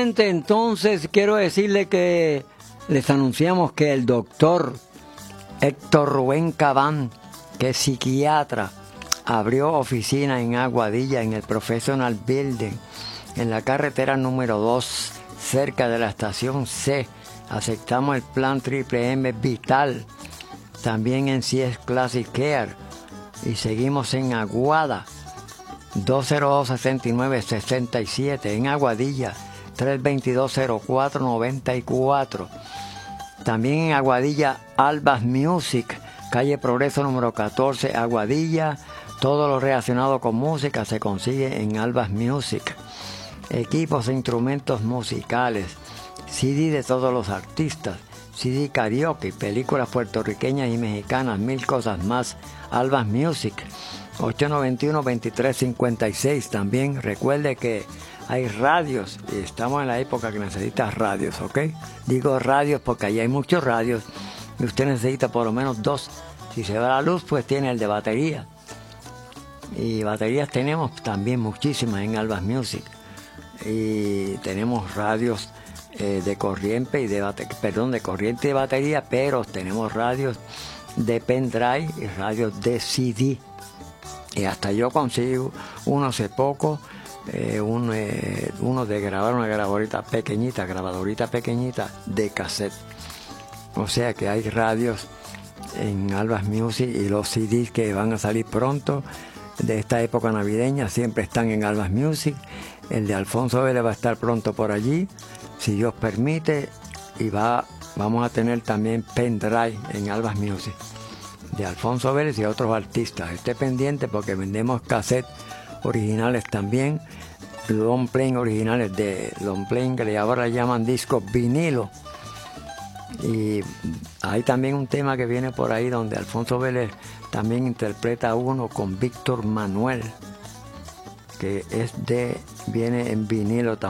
oyentes, entonces quiero decirle que les anunciamos que el doctor Héctor Rubén Cabán, que es psiquiatra, abrió oficina en Aguadilla, en el Professional Building, en la carretera número 2, cerca de la estación C. Aceptamos el plan Triple M Vital, también en CS Classic Care, y seguimos en Aguada, 202-6967, en Aguadilla, 322-0494. También en Aguadilla, Albas Music, calle Progreso número 14, Aguadilla. Todo lo relacionado con música se consigue en Albas Music. Equipos e instrumentos musicales, CD de todos los artistas, CD karaoke, películas puertorriqueñas y mexicanas, mil cosas más. Albas Music, 891-2356. También recuerde que hay radios y estamos en la época que necesitas radios, ¿ok? Digo radios porque allí hay muchos radios y usted necesita por lo menos 2. Si se va la luz, pues tiene el de batería. Y baterías tenemos también muchísimas en Albas Music. Y tenemos radios de corriente y de corriente y de batería, pero tenemos radios de pendrive y radios de CD. Y hasta yo consigo uno hace poco, uno de grabar una grabadorita pequeñita de cassette. O sea que hay radios en Albas Music y los CDs que van a salir pronto de esta época navideña siempre están en Albas Music. El de Alfonso Vélez va a estar pronto por allí, si Dios permite, y vamos a tener también pendrive en Albas Music de Alfonso Vélez y otros artistas. Esté pendiente porque vendemos cassettes originales también, long playing originales de long playing que ahora llaman discos vinilo. Y hay también un tema que viene por ahí donde Alfonso Vélez también interpreta uno con Víctor Manuel, que viene en vinilo también.